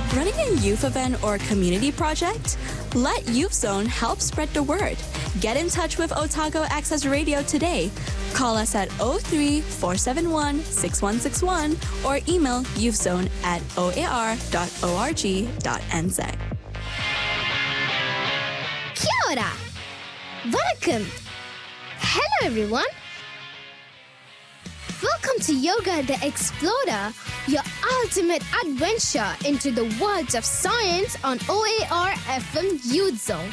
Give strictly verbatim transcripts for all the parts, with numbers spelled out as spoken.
Running a youth event or community project? Let Youth Zone help spread the word. Get in touch with Otago Access Radio today. Call us at oh three, four seven one, six one six one or email youthzone at o a r dot org dot n z. Kia ora! Vanakkam! Hello everyone! Welcome to Yoga the Explorer, your ultimate adventure into the world of science on O A R F M Youth Zone.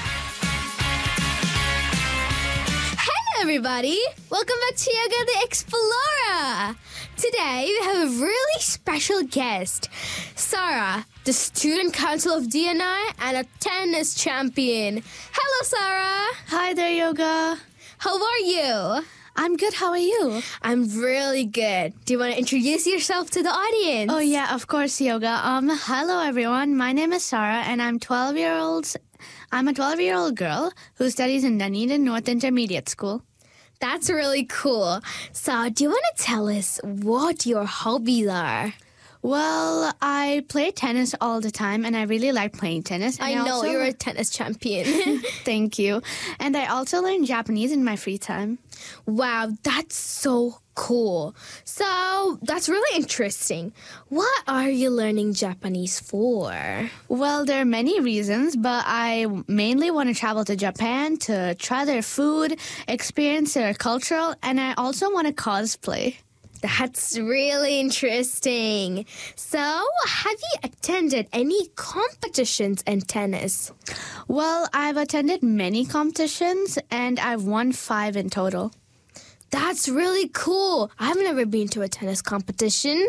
Hello everybody! Welcome back to Yoga the Explorer! Today we have a really special guest, Sarah, the student council of D N I and a tennis champion. Hello Sarah! Hi there, Yoga. How are you? I'm good. How are you? I'm really good. Do you want to introduce yourself to the audience? Oh, yeah, of course, Yoga. Um, hello, everyone. My name is Sarah, and I'm twelve year old. I'm a twelve-year-old girl who studies in Dunedin North Intermediate School. That's really cool. So, do you want to tell us what your hobbies are? Well, I play tennis all the time, and I really like playing tennis. And I, I know, also... you're a tennis champion. Thank you. And I also learn Japanese in my free time. Wow, that's so cool. So, that's really interesting. What are you learning Japanese for? Well, there are many reasons, but I mainly want to travel to Japan to try their food, experience their culture, and I also want to cosplay. That's really interesting. So, have you attended any competitions in tennis? Well, I've attended many competitions, and I've won five in total. That's really cool. I've never been to a tennis competition.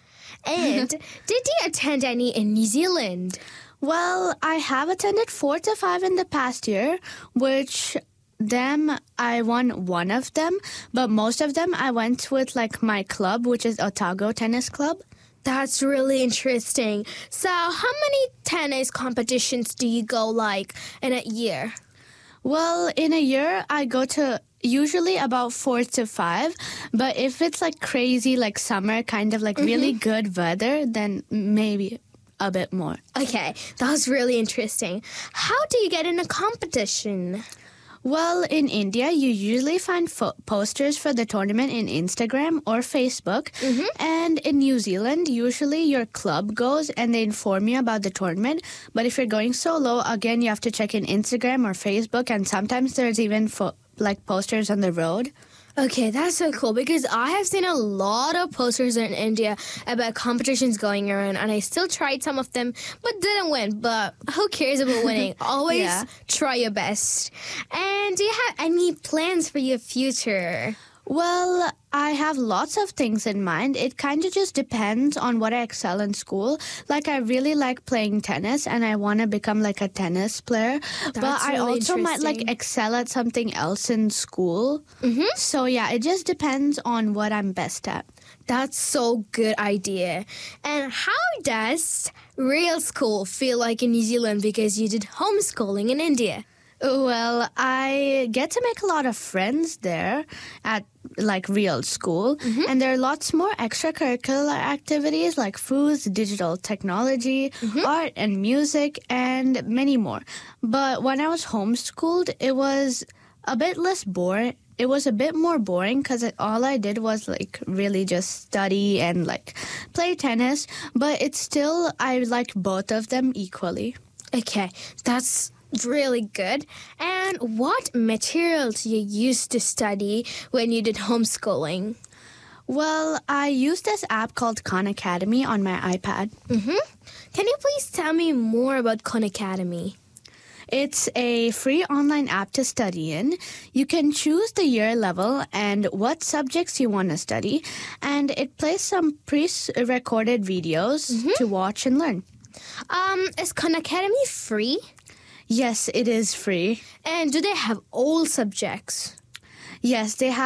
And did you attend any in New Zealand? Well, I have attended four to five in the past year, which... them, I won one of them, but most of them I went with like my club, which is Otago Tennis Club. That's really interesting. So how many tennis competitions do you go like in a year? Well, in a year, I go to usually about four to five, but if it's like crazy, like summer, kind of like mm-hmm. really good weather, then maybe a bit more. Okay, that was really interesting. How do you get in a competition? Well, in India, you usually find fo- posters for the tournament in Instagram or Facebook. Mm-hmm. And in New Zealand, usually your club goes and they inform you about the tournament. But if you're going solo, again, you have to check in Instagram or Facebook. And sometimes there's even fo- like posters on the road. Okay, that's so cool because I have seen a lot of posters in India about competitions going around and I still tried some of them but didn't win. But who cares about winning? Always yeah. try your best. And do you have any plans for your future? Well, I have lots of things in mind. It kind of just depends on what I excel in school. Like, I really like playing tennis, and I want to become, like, a tennis player. That's but I really also might, like, excel at something else in school. Mm-hmm. So, yeah, it just depends on what I'm best at. That's so good idea. And how does real school feel like in New Zealand because you did homeschooling in India? Well, I get to make a lot of friends there at, like, real school. Mm-hmm. And there are lots more extracurricular activities like foods, digital technology, mm-hmm. art and music, and many more. But when I was homeschooled, it was a bit less boring. It was a bit more boring because all I did was, like, really just study and, like, play tennis. But it's still, I like both of them equally. Okay, that's... really good. And what material do you use to study when you did homeschooling? Well, I used this app called Khan Academy on my iPad. Mm-hmm. Can you please tell me more about Khan Academy? It's a free online app to study in. You can choose the year level and what subjects you want to study, and it plays some pre-recorded videos mm-hmm. to watch and learn. Um, is Khan Academy free? Yes, it is free. And do they have all subjects? Yes, they have.